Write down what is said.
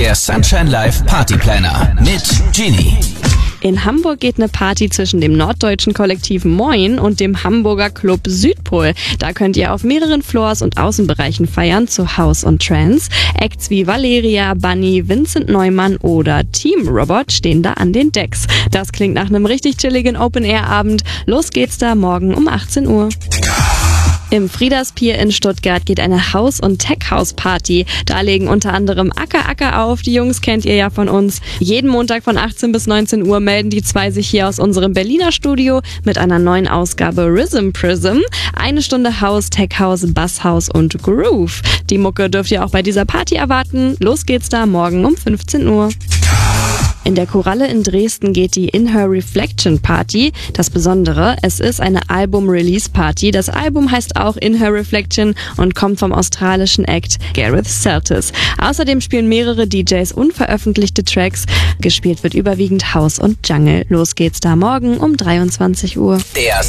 Der Sunshine Live Party Planner mit Genie. In Hamburg geht eine Party zwischen dem norddeutschen Kollektiv Moin und dem Hamburger Club Südpol. Da könnt ihr auf mehreren Floors und Außenbereichen feiern zu House und Trance. Acts wie Valeria, Bunny, Vincent Neumann oder Team Robot stehen da an den Decks. Das klingt nach einem richtig chilligen Open-Air-Abend. Los geht's da morgen um 18 Uhr. Im Frieders Pier in Stuttgart geht eine House- und Tech-House-Party. Da legen unter anderem Acker auf. Die Jungs kennt ihr ja von uns. Jeden Montag von 18 bis 19 Uhr melden die zwei sich hier aus unserem Berliner Studio mit einer neuen Ausgabe Rhythm Prism. 1 Stunde House, Tech-House, Bass-House und Groove. Die Mucke dürft ihr auch bei dieser Party erwarten. Los geht's da morgen um 15 Uhr. In der Koralle in Dresden geht die In Her Reflection Party. Das Besondere, es ist eine Album-Release-Party. Das Album heißt auch In Her Reflection und kommt vom australischen Act Gareth Celtis. Außerdem spielen mehrere DJs unveröffentlichte Tracks. Gespielt wird überwiegend House und Jungle. Los geht's da morgen um 23 Uhr. Der